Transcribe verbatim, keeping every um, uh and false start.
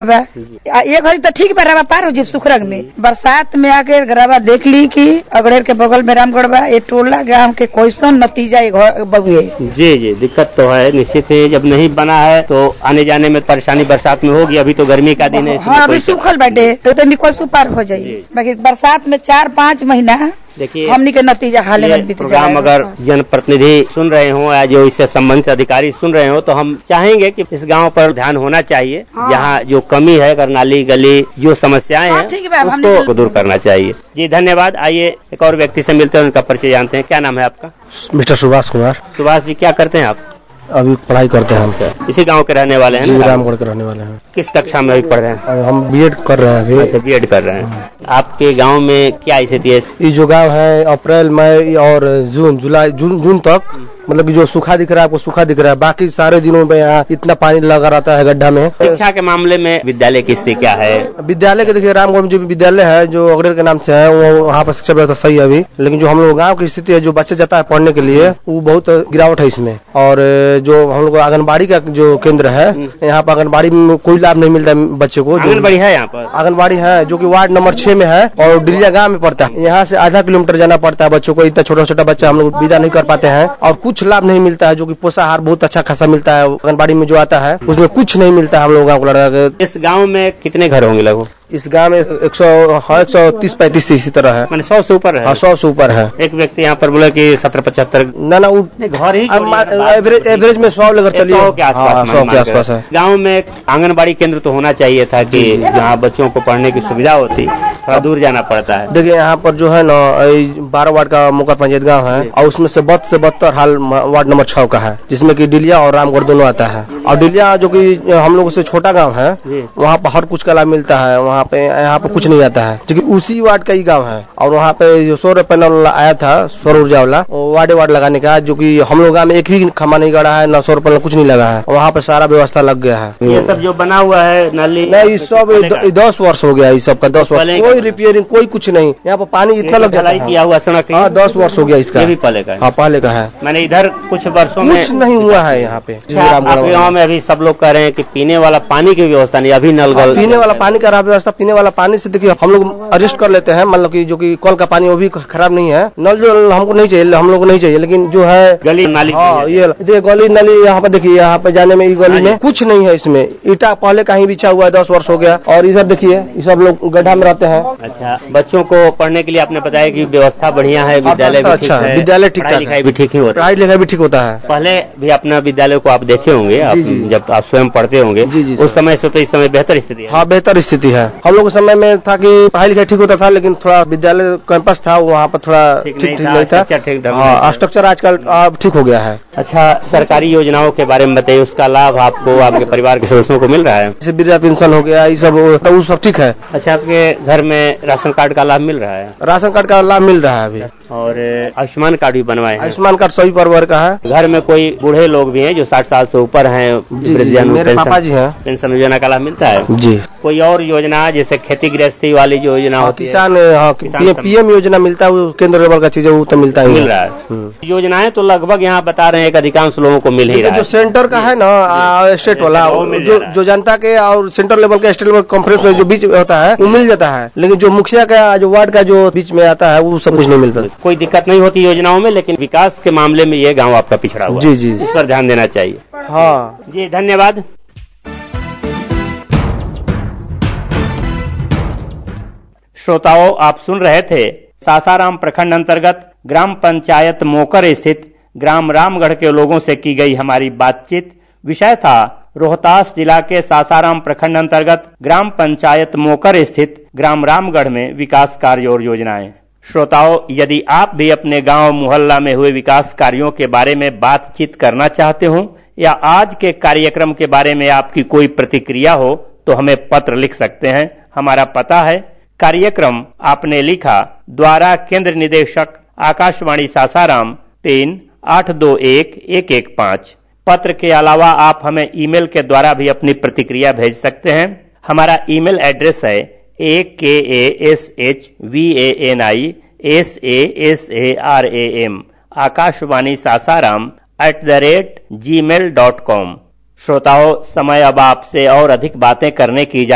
बा ये घड़ी तो ठीक बा रवा पार हो जब सुखरग में बरसात में आके रवा देख ली कि अगड़ेर के बगल में रामगढ़ बा ये टोला गांव के कैसन नतीजा बगुए। जी जी दिक्कत तो है निश्चित है, जब नहीं बना है तो आने जाने में परेशानी बरसात में होगी। अभी तो गर्मी का दिन है, हाँ अभी सूखल बाटे तो निकोल पार हो जाये, बाकी बरसात में चार पाँच महीना देखिए हमनी के नतीजा हाले में बीत प्रोग्राम अगर जनप्रतिनिधि सुन रहे हो या जो इससे संबंधित अधिकारी सुन रहे हो तो हम चाहेंगे कि इस गांव पर ध्यान होना चाहिए। हाँ। जहाँ जो कमी है अगर नाली गली जो समस्याएं हाँ, हैं उसको दूर करना चाहिए। जी धन्यवाद। आइए एक और व्यक्ति से मिलते हैं, उनका परिचय जानते हैं। क्या नाम है आपका? मिस्टर सुभाष कुमार। सुभाष जी क्या करते हैं आप? अभी पढ़ाई करते हैं हम। इसी गांव के रहने वाले हैं? जी रामगढ़ के रहने वाले हैं। किस कक्षा में अभी पढ़ रहे हैं? हम बीएड कर रहे हैं अभी। अच्छा बीएड कर रहे हैं। आपके गांव में क्या स्थिति है? ये जो गांव है अप्रैल मई और जून जुलाई जून जून तक मतलब जो सूखा दिख रहा है आपको सूखा दिख रहा है, बाकी सारे दिनों में यहाँ इतना पानी लगा रहता है गड्ढा में। शिक्षा के मामले में विद्यालय की स्थिति क्या है? विद्यालय के देखिए रामगढ़ में जो विद्यालय है जो अगड़ेर के नाम से है वो वहाँ पर शिक्षा व्यवस्था सही है अभी, लेकिन जो हम लोग गाँव की स्थिति है जो बच्चे जाता है पढ़ने के लिए वो बहुत गिरावट है इसमें। और जो हम लोग आंगनबाड़ी का जो केंद्र है यहाँ पर आंगनबाड़ी में कोई लाभ नहीं मिलता है बच्चे को। आंगनबाड़ी है यहाँ पर? आंगनबाड़ी है जो कि वार्ड नंबर छह में है और डिलिया गाँव में पड़ता है। यहाँ से आधा किलोमीटर जाना पड़ता है बच्चों को, इतना छोटा छोटा बच्चा हम लोग विदा नहीं कर पाते हैं और कुछ लाभ नहीं मिलता है जो कि पोषाहार बहुत अच्छा खासा मिलता है आंगनबाड़ी में जो आता है उसमें कुछ नहीं मिलता है हम लोग गाँव को लड़का के। इस गाँव में कितने घर होंगे लगभग? इस गांव में एक सौ हाँ एक सौ तीस पैंतीस इसी तरह है, मैंने सौ से ऊपर है। हाँ सौ से ऊपर है। एक व्यक्ति यहाँ पर बोला कि सत्रह पचहत्तर ना ना घर ही एवरेज एवरेज में सौ लेकर चलिए सौ के आसपास सौ के आसपास है। गाँव में आंगनबाड़ी केंद्र तो होना चाहिए था कि जहाँ बच्चों को पढ़ने की सुविधा होती, थोड़ा दूर जाना पड़ता है। देखिए यहाँ पर जो है ना बारह वार्ड का मोकर पंचायत गाँव है और उसमें से बद से बदतर हाल वार्ड नंबर छह का है जिसमें की डिलिया और रामगढ़ दोनों आता है। और डिलिया जो की हम लोग से छोटा गाँव है वहाँ पर हर कुछ का लाभ मिलता है, वहाँ पे यहाँ पे कुछ नहीं आता है क्योंकि उसी वार्ड का ही गांव है। और वहाँ पे जो सौर पैनल आया था सौर ऊर्जा वाला वार्डे वार्ड लगाने का जो कि हम लोग गाँव में एक भी खम्बा नहीं गड़ा है, न सौर पैनल कुछ नहीं लगा है, वहाँ पे सारा व्यवस्था लग गया है। ये सब जो बना हुआ है नाली नहीं सब दस वर्ष हो गया, इस सब का दस वर्ष कोई रिपेयरिंग कोई कुछ नहीं, यहाँ पे पानी इतना लग जाता है। किया हुआ सड़क हाँ दस वर्ष हो गया इसका। ये भी पहले का है? हाँ पहले का है। मैंने इधर कुछ वर्षों में कुछ नहीं हुआ है यहाँ पे। आपके गाँव में अभी सब लोग कह रहे हैं कि पीने वाला पानी की व्यवस्था नहीं, अभी नल पीने वाला पानी का व्यवस्था। पीने वाला पानी से देखिए हम लोग एडजस्ट कर लेते हैं, मतलब कि जो कि कल का पानी वो भी खराब नहीं है। नल जो हमको नहीं चाहिए हम लोग को नहीं चाहिए, लेकिन जो है गली नाली हाँ ये देखिए गली नाली यहाँ पे देखिए यहाँ पे जाने में गली में कुछ नहीं है, इसमें ईटा पहले का ही बिछा हुआ है, दस वर्ष हो गया। और इधर देखिए ये सब लोग गड्ढा में रहते हैं। अच्छा बच्चों को पढ़ने के लिए आपने बताया कि व्यवस्था बढ़िया है, विद्यालय भी अच्छा है, विद्यालय ठीक ठाक, लिखाई भी ठीक ही होता है, पढ़ाई लिखाई भी ठीक होता है। पहले भी अपना विद्यालय को आप देखे होंगे जब आप स्वयं पढ़ते होंगे उस समय से, तो इस समय बेहतर स्थिति है? हाँ बेहतर स्थिति है। हम लोग समय में था कि पढ़ाई लिखाई ठीक होता था, लेकिन थोड़ा विद्यालय कैंपस था वहाँ पर थोड़ा ठीक ठीक नहीं था। हाँ स्ट्रक्चर आजकल ठीक हो गया है। अच्छा सरकारी योजनाओं के बारे में बताइए, उसका लाभ आपको आपके परिवार के सदस्यों को मिल रहा है? जैसे वृद्धा पेंशन हो गया ये सब, तो सब ठीक है। अच्छा आपके घर में राशन कार्ड का लाभ मिल रहा है? राशन कार्ड का लाभ मिल रहा है अभी। और आयुष्मान कार्ड भी बनवाए हैं? आयुष्मान कार्ड सभी परिवार का है। घर में कोई बूढ़े लोग भी हैं जो साठ साल से ऊपर हैं, मेरे पापा जी हैं, पेंशन योजना का लाभ मिलता है जी। कोई और योजना जैसे खेती गृहस्थी वाली जो योजना होती है? किसान हाँ पीएम योजना मिलता है, केंद्र लेवल का चीज है वो तो मिलता है, मिल रहा है। योजनाएं तो लगभग यहाँ बता रहे हैं कि अधिकांश लोगों को मिल ही रहा है। जो सेंटर का है ना स्टेट वाला जो जो जनता के और सेंटर लेवल के स्टेट लेवल कॉन्फ्रेंस में जो बीच होता है वो मिल जाता है, लेकिन जो मुखिया का जो वार्ड का जो बीच में आता है वो सब कुछ नहीं मिल पाता। कोई दिक्कत नहीं होती योजनाओं में, लेकिन विकास के मामले में ये गाँव आपका पिछड़ा हुआ। जी जी इस पर ध्यान देना चाहिए। हाँ जी धन्यवाद। श्रोताओं आप सुन रहे थे सासाराम प्रखंड अंतर्गत ग्राम पंचायत मोकर स्थित ग्राम रामगढ़ के लोगों से की गई हमारी बातचीत। विषय था रोहतास जिला के सासाराम प्रखंड अंतर्गत ग्राम पंचायत मोकर स्थित ग्राम रामगढ़ में विकास कार्य और योजनाएं। श्रोताओं यदि आप भी अपने गांव मोहल्ला में हुए विकास कार्यों के बारे में बातचीत करना चाहते हो या आज के कार्यक्रम के बारे में आपकी कोई प्रतिक्रिया हो तो हमें पत्र लिख सकते हैं। हमारा पता है कार्यक्रम आपने लिखा द्वारा केंद्र निदेशक आकाशवाणी सासाराम तीन आठ दो एक एक एक पाँच। पत्र के अलावा आप हमें ईमेल के द्वारा भी अपनी प्रतिक्रिया भेज सकते हैं। हमारा ईमेल एड्रेस है ए के A S H V A N I S A S A R A M Akashvani Sasaram at the rate ji mail dot com. श्रोताओं समय अब आपसे और अधिक बातें करने की